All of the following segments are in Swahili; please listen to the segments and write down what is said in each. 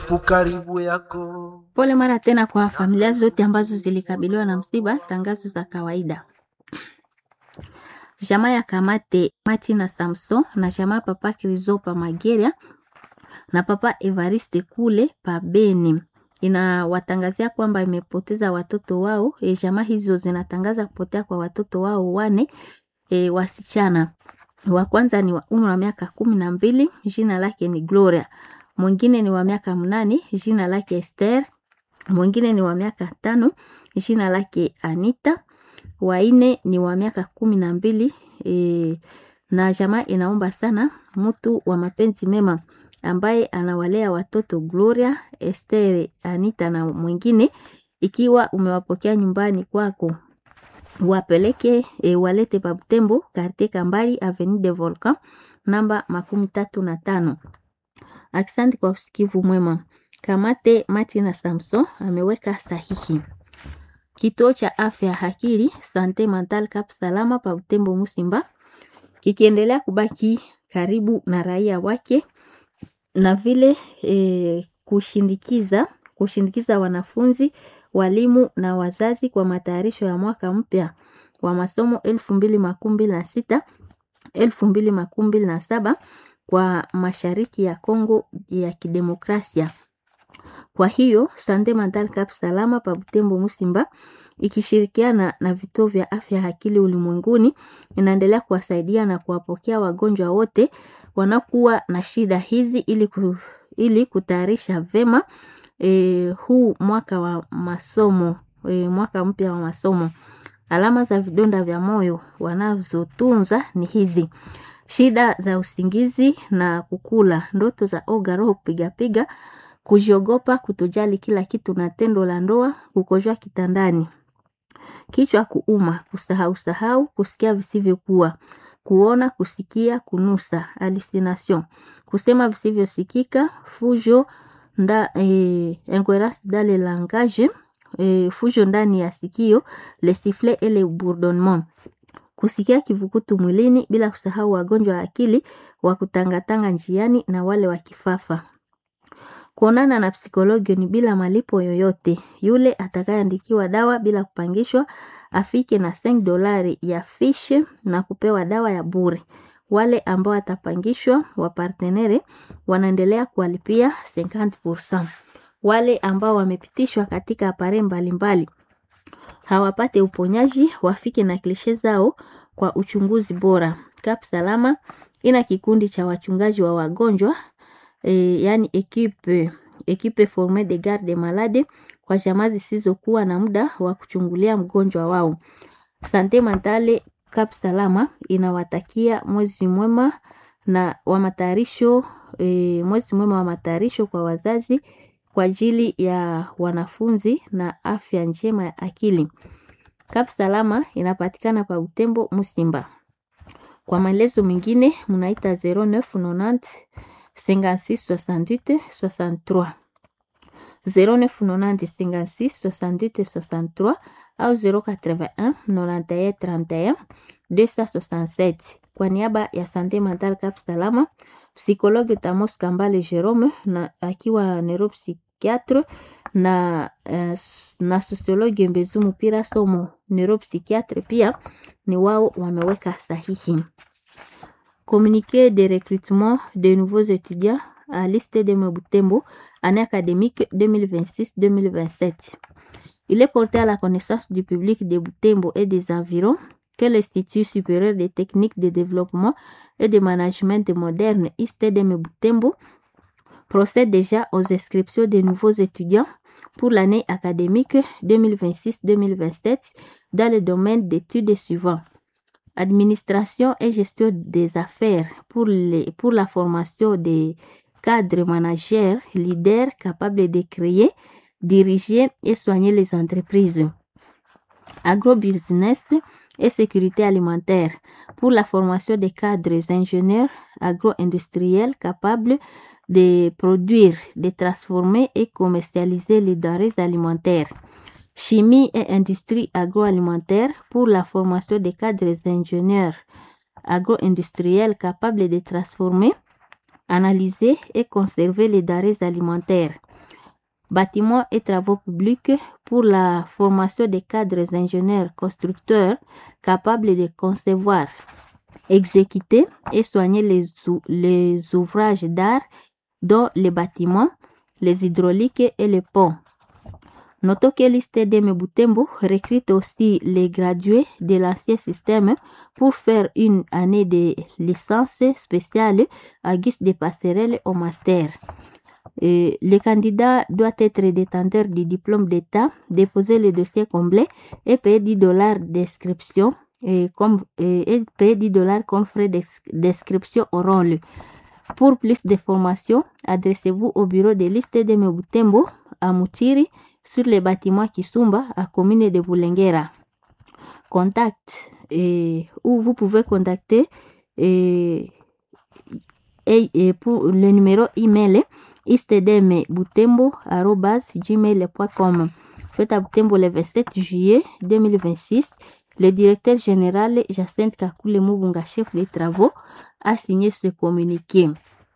hofu karibu yako. Pole mara tena kwa familia zote ambazo zilikabiliwa na msiba. Tangazo za kawaida. Jamaa ya Kamate Mati na Samson na jamaa papa Krizopa Mageria na papa Evariste kule pa Beni inawatangazia kwamba imepoteza watoto wao. Jamaa hizo zinatangaza kupotea kwa watoto wao wane wasichana. Wa kwanza ni wa umri wa miaka 12, jina lake ni Gloria. Mwingine ni wa miaka 8, jina lake Esther. Mwingine ni wa miaka 5, jina lake Anita. Wa nne ni wa miaka 12. Na jamaa inaomba sana mtu wa mapenzi mema ambaye anawalea watoto Gloria, Esther, Anita na mwingine, ikiwa umewapokea nyumbani kwako, wapeleke walete pa Butembo, quartier Kambali, avenue de Volcan, namba 35. Asante kwa usikivu mwema. Kamate Mati na Samson ameweka sahihi. Kituo cha afya akili Sante Mental Cap Salama pa Butembo Musimba kikiendelea kubaki karibu na raia wake na vile kushindikiza wanafunzi, walimu na wazazi kwa matayarisho ya mwaka mpya wa masomo 2026 2027 kwa mashariki ya Kongo ya Kidemokrasia. Kwa hiyo Sante Mental Cap Salama pa Butembo Musimba ikishirikiana na vituo vya afya akili ulimwenguni inaendelea kuwasaidia na kuwapokea wagonjwa wote wanakuwa na shida hizi ili kutayarisha vema huu mwaka wa masomo, mwaka mpya wa masomo. Alama za vidonda vya moyo wanazotunza ni hizi: shida za usingizi na kukula, ndoto za oga, roho piga, kujiogopa, kutojali kila kitu na tendo la ndoa, kukojoa kitandani, kichwa kuuma, kusahau, kusikia visivyokuwa, kuona, kusikia, kunusa, hallucination, kusema visivyosikika, fujo incohérence dans le langage, fujo ndani ya sikio, le sifflet et le bourdonnement, kusikia kivukutu mwilini, bila kusahau wagonjwa wa akili wa kutangatanga njiani na wale wa kifafa. Kuonana na psikologi ni bila malipo yoyote. Yule atakayeandikiwa dawa bila kupangishwa afike na $5 ya fiche na kupewa dawa ya bure. Wale ambao atapangishwa wa partenere wanaendelea kuwalipia 50%. Wale ambao wamepitishwa katika apare mbalimbali hawapate uponyaji wafike na klishe zao kwa uchunguzi bora. Cap Salama ina kikundi cha wachungaji wa wagonjwa, yani equipe formée de garde malade kwa jamaa zisizokuwa na muda wa kuchungulia mgonjwa wao. Sante Mentale Cap Salama inawatakia mwezi mwema wa matayarisho kwa wazazi kwa ajili ya wanafunzi na afya njema ya akili. Cap Salama inapatikana pa Butembo Musimba. Kwa maelezo mengine munaita 0990 56 68 63 0990 56 68 63 au 081 91 31 267. Kwa niaba ya Sante Mental Cap Salama, psikologi Tamos Kambale Jerome na akiwa neuropsychiatre na sociologi Mbezumu Pira Somo neuropsychiatre pia ni wao wameweka sahihi. Communiqué de recrutement de nouveaux étudiants à l'Iste de Butembo, année académique 2026-2027. Il est porté à la connaissance du public de Butembo et des environs que l'Institut supérieur des techniques de développement et de management moderne ISTEDM Butembo procède déjà aux inscriptions de nouveaux étudiants pour l'année académique 2026-2027 dans le domaine d'études suivants: administration et gestion des affaires pour la formation des cadres managers leaders capables de créer, diriger et soigner les entreprises; agrobusiness et sécurité alimentaire pour la formation des cadres ingénieurs agro-industriels capables de produire, de transformer et commercialiser les denrées alimentaires; chimie et industrie agroalimentaire pour la formation des cadres ingénieurs agro-industriels capables de transformer, analyser et conserver les denrées alimentaires; bâtiments et travaux publics pour la formation des cadres ingénieurs constructeurs capables de concevoir, exécuter et soigner les ouvrages d'art dont les bâtiments, les hydrauliques et les ponts. Notons que l'ISTDM Butembo recrute aussi les gradués de l'ancien système pour faire une année de licence spéciale à guise de passerelle au master. Le candidat doit être détenteur du diplôme d'État, déposer le dossier complet et payer $10 d'inscription et payer $10 comme frais d'inscription auront lieu. Pour plus de formations, adressez-vous au bureau de l'ISTDM Butembo à Mutiri sur les bâtiments Kisumba à commune de Bulengera. Contact où vous pouvez contacter pour le numéro email istdmbutembo@gmail.com. Faites à Butembo le 27 juillet 2026. Le directeur général Jacinthe Kakule Mubunga, chef des travaux, a signé ce communiqué.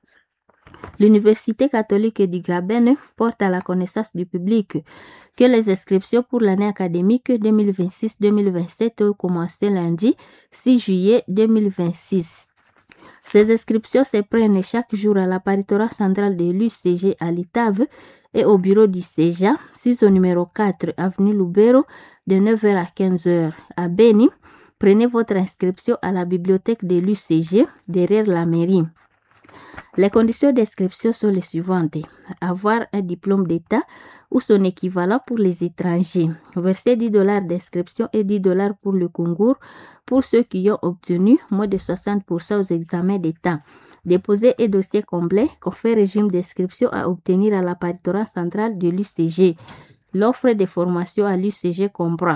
L'Université catholique du Graben porte à la connaissance du public que les inscriptions pour l'année académique 2026-2027 ont commencé lundi 6 juillet 2026. Ces inscriptions se prennent chaque jour à l'apparitoire central de l'UCG à Litave et au bureau du CEJA, 6 au numéro 4, avenue Lubero, de 9h à 15h. À Beni, prenez votre inscription à la bibliothèque de l'UCG, derrière la mairie. Les conditions d'inscription sont les suivantes. Avoir un diplôme d'État ou son équivalent pour les étrangers. Verser $10 d'inscription et $10 pour le concours pour ceux qui ont obtenu moins de 60% aux examens d'État. Déposer un dossier complet confère régime d'inscription à obtenir à l'apparitoire central de l'UCG. L'offre de formation à l'UCG comprend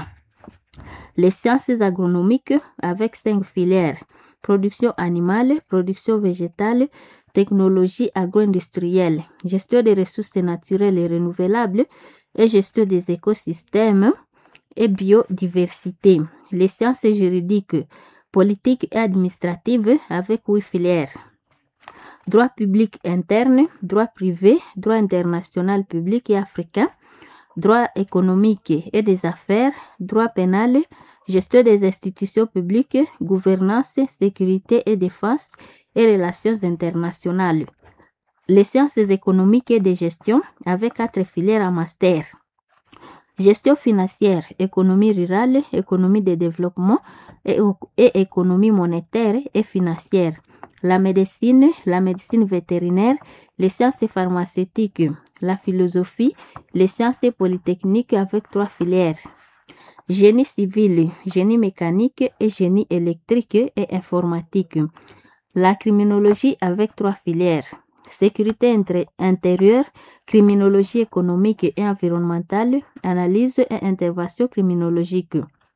les sciences agronomiques avec 5 filières. Production animale, production végétale, technologie agro-industrielle, gestion des ressources naturelles et renouvelables et gestion des écosystèmes et biodiversité. Les sciences juridiques, politiques et administratives avec 8 filières. Droit public interne, droit privé, droit international public et africain, droit économique et des affaires, droit pénal, gestion des institutions publiques, gouvernance, sécurité et défense et relations internationales. Les sciences économiques et de gestion avec 4 filières à master. Gestion financière, économie rurale, économie de développement et économie monétaire et financière. La médecine vétérinaire, les sciences pharmaceutiques, la philosophie, les sciences polytechniques avec 3 filières. Génie civil, génie mécanique et génie électrique et informatique. La criminologie avec 3 filières. Sécurité intérieure, criminologie économique et environnementale, analyse et intervention criminologique.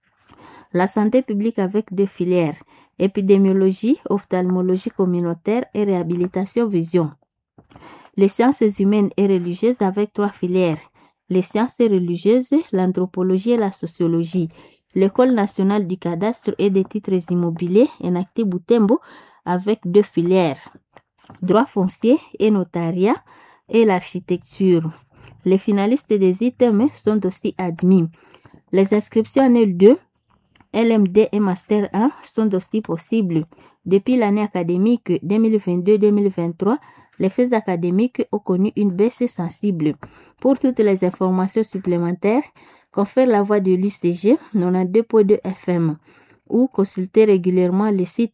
La santé publique avec 2 filières. Épidémiologie, ophtalmologie communautaire et réhabilitation vision. Les sciences humaines et religieuses avec 3 filières. Les sciences religieuses, l'anthropologie et la sociologie. L'École nationale du cadastre et des titres immobiliers, Enacti Butembo, avec 2 filières. Droit foncier et notariat et l'architecture. Les finalistes des items sont aussi admis. Les inscriptions en L2, LMD et Master 1 sont aussi possibles. Depuis l'année académique 2022-2023, les frais académiques ont connu une baisse sensible. Pour toutes les informations supplémentaires, confère la voix de l'UCG 92.2 FM ou consultez régulièrement le site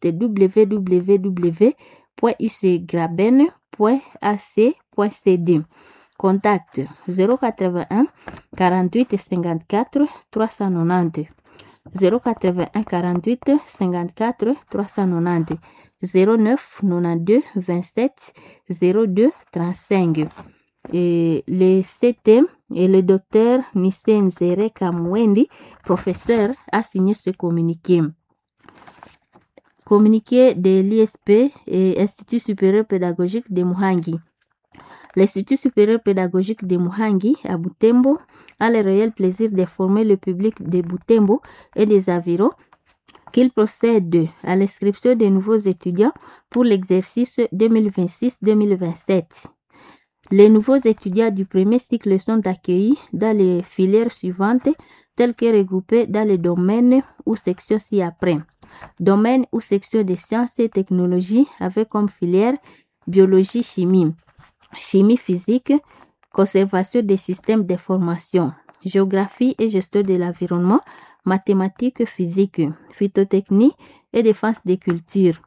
www.ucgraben.ac.cd. Contact 081 48 54 390. 081 48 54 390 09 92 27 02 35. Et le CT et le docteur Nissen Zere Kamwendi, professeur, a signé ce communiqué. Communiqué de l'ISP et Institut supérieur pédagogique de Muhangi. L'Institut supérieur pédagogique de Muhangi à Butembo a le réel plaisir de former le public de Butembo et des environs qu'il procède à l'inscription de nouveaux étudiants pour l'exercice 2026-2027. Les nouveaux étudiants du premier cycle sont accueillis dans les filières suivantes, telles que regroupées dans les domaines ou sections ci-après. Domaine ou section des sciences et technologies avec comme filière biologie, chimie, chimie physique, conservation des systèmes d'information, géographie et gestion de l'environnement, mathématiques, physique, phytotechnie et défense des cultures,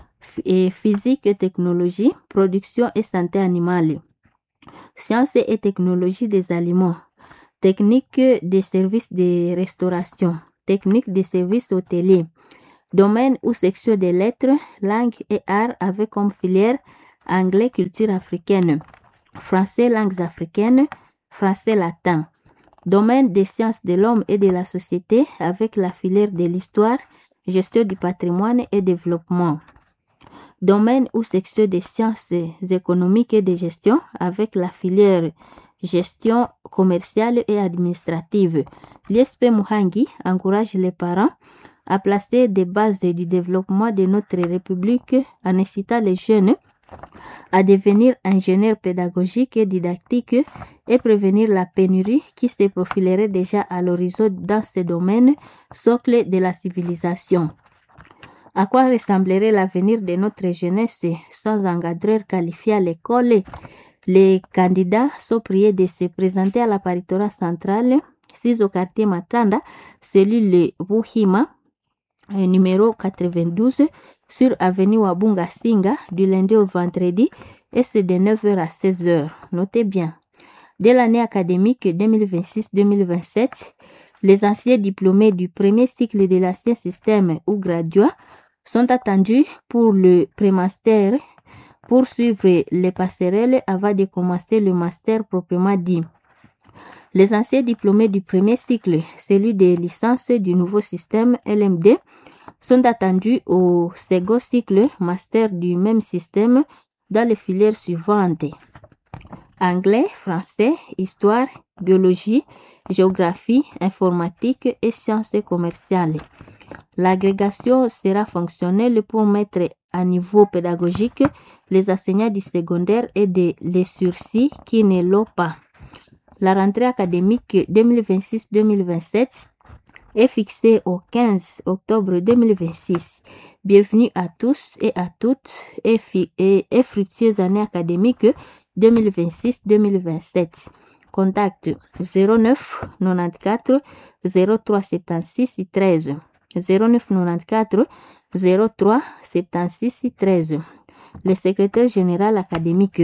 et physique et technologie, production et santé animale, sciences et technologies des aliments, technique des services de restauration, technique des services hôteliers, domaine ou section des lettres, langues et arts avec comme filière anglais, culture africaine, français, langues africaines, français latin, domaine des sciences de l'homme et de la société avec la filière de l'histoire, gestion du patrimoine et développement, domaine ou section des sciences économiques et de gestion avec la filière gestion commerciale et administrative. L'ISP Muhangi encourage les parents à placer des bases du développement de notre République en incitant les jeunes à devenir ingénieurs pédagogiques et didactiques et prévenir la pénurie qui se profilerait déjà à l'horizon dans ce domaine, socle de la civilisation. À quoi ressemblerait l'avenir de notre jeunesse sans encadreurs qualifiés à l'école? Les candidats sont priés de se présenter à la paritorat centrale, 6 au quartier Matanda, cellule Buhima, numéro 92, sur avenue Wabunga Singa, du lundi au vendredi, et c'est de 9h à 16h. Notez bien. Dès l'année académique 2026-2027, les anciens diplômés du premier cycle de l'ancien système ou graduats sont attendus pour le prémaster pour suivre les passerelles avant de commencer le master proprement dit. Les anciens diplômés du premier cycle, celui des licences du nouveau système LMD, sont attendus au second cycle master du même système dans les filières suivantes: anglais, français, histoire, biologie, géographie, informatique et sciences commerciales. L'agrégation sera fonctionnelle pour mettre à niveau pédagogique les enseignants du secondaire et les sursis qui ne l'ont pas. La rentrée académique 2026-2027 est fixée au 15 octobre 2026. Bienvenue à tous et à toutes et fructueuse année académique 2026-2027. Contact 09 94 03 76 13 09 94 03 76 13. Le secrétaire général académique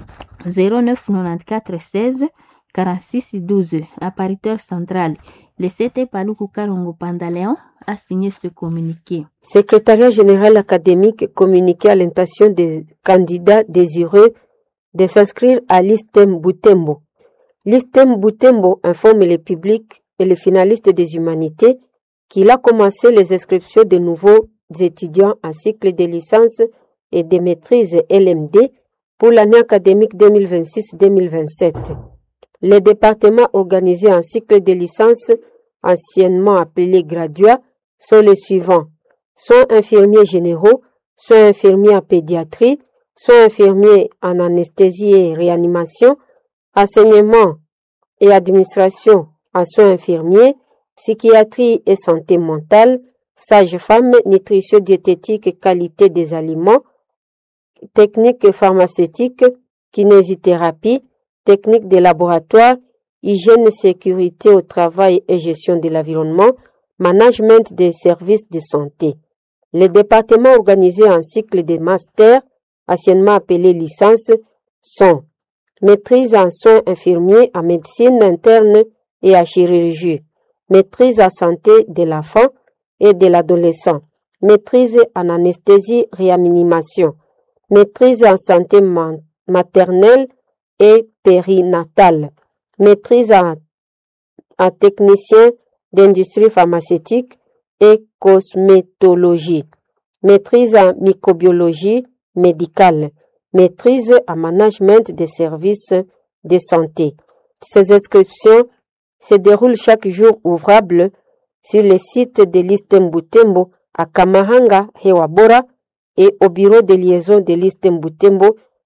09 94 16 46 12. Appariteur central. Le CT Paluku Karongo Pandaléon a signé ce communiqué. Secrétariat général académique communiqué à l'intention des candidats désireux de s'inscrire à l'ISTEM Butembo. L'ISTEM Butembo informe le public et les finalistes des humanités qu'il a commencé les inscriptions de nouveaux étudiants en cycle de licence et de maîtrise LMD pour l'année académique 2026-2027. Les départements organisés en cycle de licence, anciennement appelés graduats, sont les suivants: soit infirmiers généraux, soit infirmiers en pédiatrie, soit infirmiers en anesthésie et réanimation, enseignement et administration en soins infirmiers, psychiatrie et santé mentale, sage-femme, nutrition diététique et qualité des aliments, technique pharmaceutique, kinésithérapie, technique de laboratoire, hygiène et sécurité au travail et gestion de l'environnement, management des services de santé. Les départements organisés en cycle de master, anciennement appelés licence, sont maîtrise en soins infirmiers, en médecine interne et en chirurgie, maîtrise en santé de l'enfant et de l'adolescent, maîtrise en anesthésie réanimation, maîtrise en santé maternelle et périnatale, maîtrise en technicien d'industrie pharmaceutique et cosmétologie, maîtrise en microbiologie médicale, maîtrise en management des services de santé. Ces inscriptions se déroulent chaque jour ouvrable sur le site de l'ISTEM Butembo à Kamahanga, Hewabora, et au bureau de liaison de l'ISTEM Butembo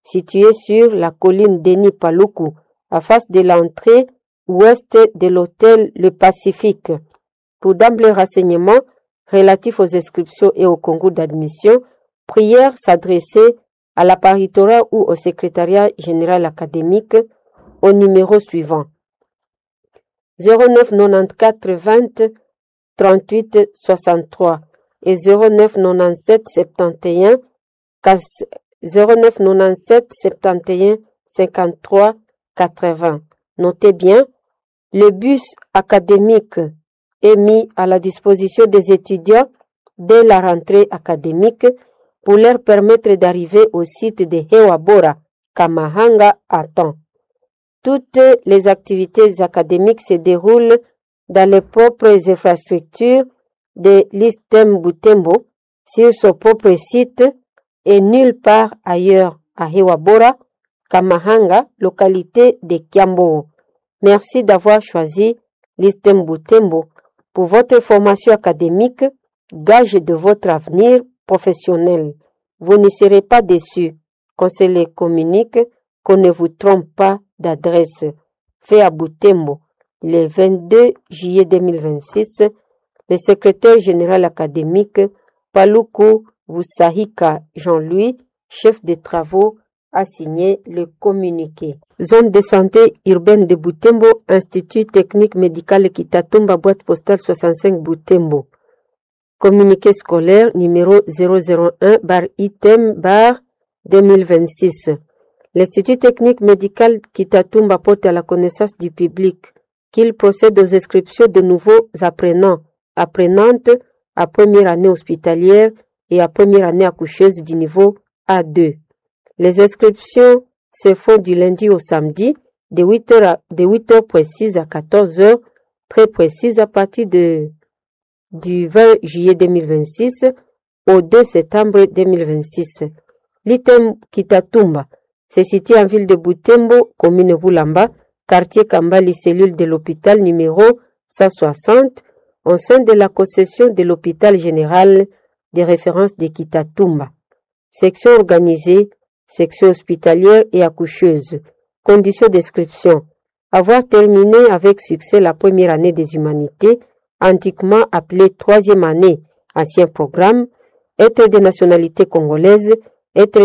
situé sur la colline Denis Paluku, à face de l'entrée ouest de l'hôtel Le Pacifique. Pour d'amples renseignements relatifs aux inscriptions et au concours d'admission, prière s'adresser à l'apparitora ou au secrétariat général académique au numéro suivant 09 94 20 38 63 et 09 97 71 09 97 71 53 80. Notez bien, le bus académique est mis à la disposition des étudiants dès la rentrée académique pour leur permettre d'arriver au site de Hewabora, Kamahanga à temps. Toutes les activités académiques se déroulent dans les propres infrastructures de l'ISTEM Butembo, sur son propre site et nulle part ailleurs à Hewabora, Kamahanga, localité de Kiambo. Merci d'avoir choisi l'ISTEM Butembo pour votre formation académique, gage de votre avenir professionnel. Vous ne serez pas déçus qu'on se les communique, qu'on ne vous trompe pas d'adresse. Fait à Butembo, le 22 juillet 2026, le secrétaire général académique Paluku Vusahika Jean-Louis, chef de travaux, a signé le communiqué. Zone de santé urbaine de Butembo, Institut technique médical Kitatumba, boîte postale 65 Butembo. Communiqué scolaire numéro 001/item/2026. L'Institut technique médical Kitatumba porte à la connaissance du public qu'il procède aux inscriptions de nouveaux apprenants, apprenantes à première année hospitalière et à première année accoucheuse du niveau A2. Les inscriptions se font du lundi au samedi de 8h précises à 14h, très précises à partir du 20 juillet 2026 au 2 septembre 2026. L'item Kitatumba se situe en ville de Butembo, commune Bulamba, quartier Kambali, cellule de l'hôpital numéro 160, au sein de la concession de l'hôpital général de référence de Kitatumba. Section organisée, section hospitalière et accoucheuse. Conditions d'inscription. Avoir terminé avec succès la première année des humanités, antiquement appelée troisième année, ancien programme, être de nationalité congolaise, être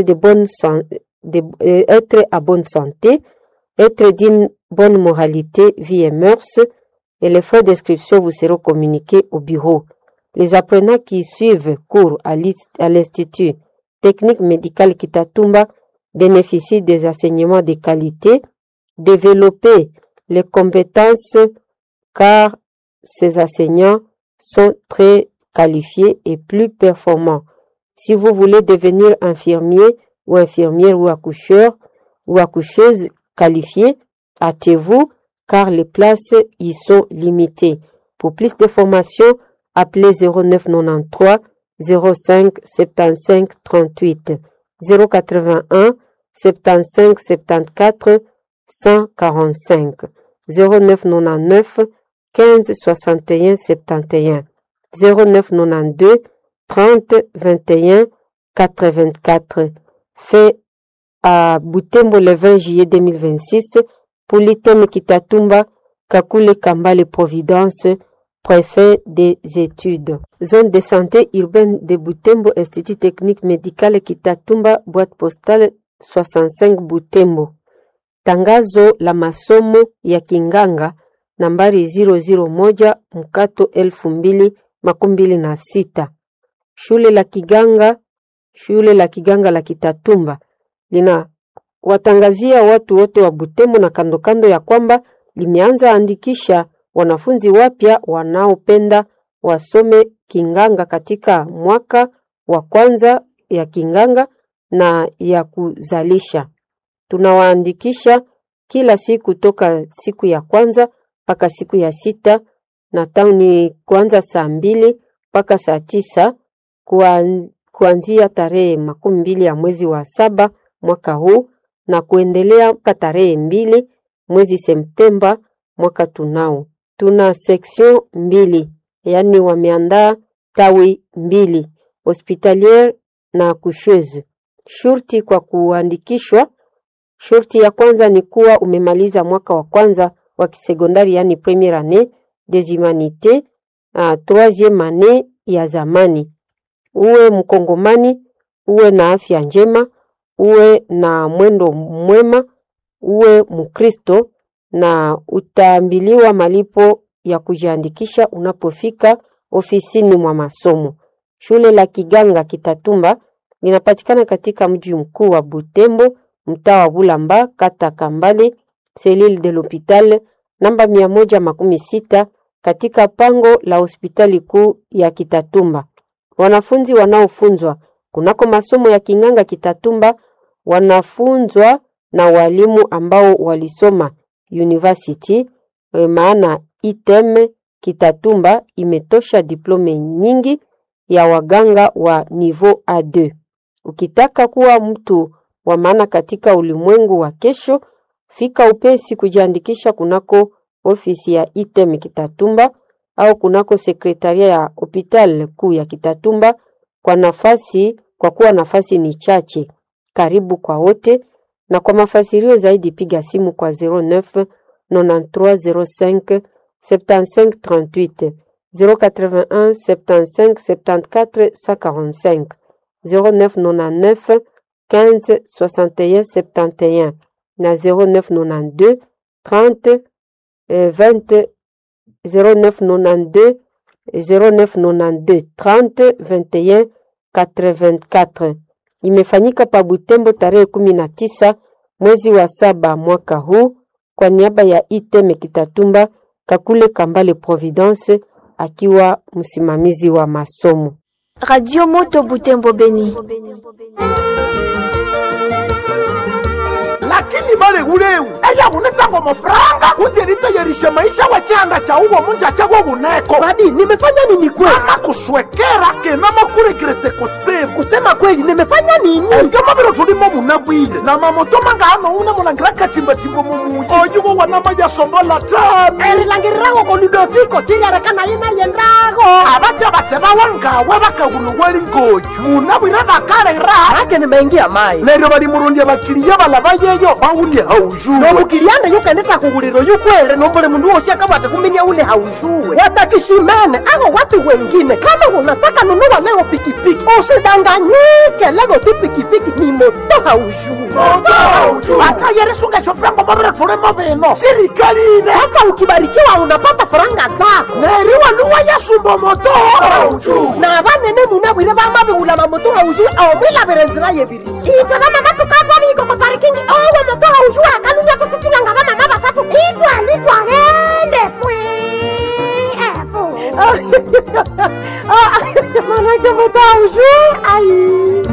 à bonne santé, être d'une bonne moralité, vie et mœurs, et les frais d'inscription vous seront communiqués au bureau. Les apprenants qui suivent cours à l'Institut technique médical Kitatumba bénéficient des enseignements de qualité, développer les compétences car ces enseignants sont très qualifiés et plus performants. Si vous voulez devenir infirmier ou infirmière ou accoucheur ou accoucheuse qualifiée, hâtez-vous car les places y sont limitées. Pour plus de formations, appelez 09 93 05 75 38 081 75 74 145 09 99 15 61 71 09 92 30 21 84. Fait à Butembo le 20 juillet 2026 pour l'item Kitatumba, Kakule Kambale Providence, préfet des études. Zone de santé urbaine de Butembo, Institut technique médical Kitatumba, boîte postale 65 Butembo. Tangazo la masomo ya kinganga nambari 001 mkato 2026. Shule la kiganga la Kitatumba lina watangazia watu wote wa Butembo na kando kando ya kwamba limeanza andikisha wanafunzi wapya wanaopenda wasome kinganga katika mwaka wa kwanza ya kinganga na ya kuzalisha. Tunawaandikisha kila siku toka siku ya kwanza mpaka siku ya 6 na tauni kuanza saa 2 mpaka saa 9 kuanzia tarehe 12 ya mwezi wa 7 mwaka huu na kuendelea mpaka tarehe 2 mwezi Septemba mwaka tunao. Tuna section 2, yani wameandaa tawi 2, hospitalière na accoucheuse. Shurti kwa kuandikishwa Shurti ya kwanza ni kuwa umemaliza mwaka wa kwanza wa kisekondari, yani première année des humanités, troisième année ya zamani. Uwe mkongomani, uwe na afya njema, uwe na mwendo mwema, uwe mkristo, na utaambiliwa malipo ya kujiandikisha unapofika ofisini mwa masomo. Shule la Kiganga Kitatumba linapatikana katika mji mkuu wa Butembo, mtaa wa Bulamba, kata Kambale, selile de l'hôpital namba 116 katika pango la hospitali kuu ya Kitatumba. Wanafunzi wanaofunzwa kunako masomo ya Kinganga Kitatumba wanafunzwa na walimu ambao walisoma university, maana ITEM Kitatumba imetosha diplome nyingi ya waganga wa niveau A2. Ukitaka kuwa mtu wa maana katika ulimwengu wa kesho, fika upesi kujiandikisha kunako ofisi ya ITEM Kitatumba au kunako sekretaria ya hospital kuu ya Kitatumba kwa kuwa nafasi ni chache. Karibu kwa wote, na kwa mafasirio zaidi piga simu kwa 09 93 05 75 38, 081 75 74 145, 0999 15 61 71 na 0992 30 20 0992 30 21 84. Imefanyika pa Butembo tarehe 19 mwezi wa 7 mwaka huu kwa niaba ya ITEM Kitatumba, Kakule Kambale Providence akiwa msimamizi wa masomo. Radio Moto Butembo Beni. Lakini male uleu eya unetsango mafranga kuzirita yerisha maisha wa chanda cha uwo munja chago uneko. Badi, nimefanya nini kweli? Ama kuswekera kenama kuregrete kutsibu. Kusema kweli nimefanya nini? Eyo mabiro tulimo munabwile na mamoto mangano una mulangira katimba timbo mumuji. Oyugo wanama ya sombola tami Langirago ko Ludoviko chiri arekana ina yendrago. abate bawangawe bakaguluweli ngoju munabwile bakale ra Hake nimeingia mai. lero bali murundi bakiriya balabayeyo bawuli haujuwe. No mukilianda yukendeta kuguliro yukwele nombole mundu wose akabata kuminya ule haujuwe. Watakishimene ago watu wengine kama unataka nunua leo pikipiki usidanganyike, leo pikipiki ni moto haujuwe. Hata yeresunga shofrango mabira tulemo beno sirikali ine. Sasa ukibarikiwa unapata faranga zako. Neriwa luwa ya sumbo moto Na abanene munabwire bamabe ulama moto haujuwe awomwila berenzira yebiri. Ito na mama tukatwa biko ko parking owo moto haujuwe akanunya tututulanga bama mama satu litwa gende fwe. Manake moto haujuwe ai.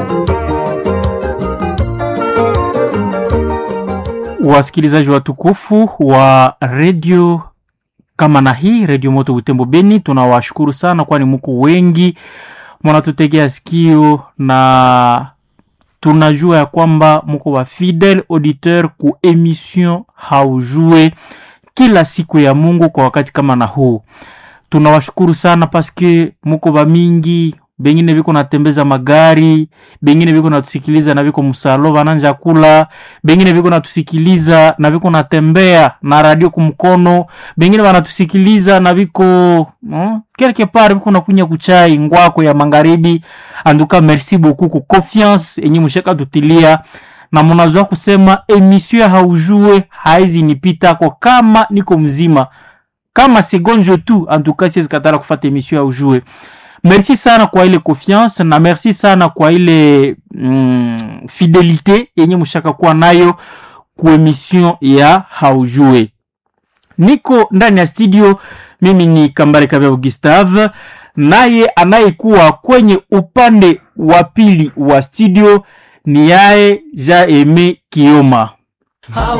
Wasikilizaji watukufu wa radio kama na hii Radio Moto Butembo Beni, tunawashukuru sana kwani mko wengi mnatutegea sikio, na tunajua ya kwamba mko wa fidèle auditeur ku emission haujue kila siku ya Mungu kwa wakati kama na huu. Tunawashukuru sana paske mko ba mingi, bengine biko natembeza magari, bengine biko natusikiliza na biko musalo bananja kula, bengine biko natusikiliza na biko natembea na radio kumkono, bengine banatusikiliza na biko quelque part biko nakunya kuchai ngwako ya magharibi. Anduka merci beaucoup ku confiance enyi mushaka tutilia, na mnazoa kusema emission haujue haizi nipita kwa kama niko mzima, kama segonde tu anduka siwezi katala kufuata emission haujue. Merci sana kwa ile confiance na merci sana kwa ile fidelite yenye mshaka kuwa nayo ku emission ya haujue. Niko ndani ya studio, mimi ni Kambale Kabebo Gustave, naye anayekuwa kwenye upande wa pili wa studio ni yae Ja Eme Kioma.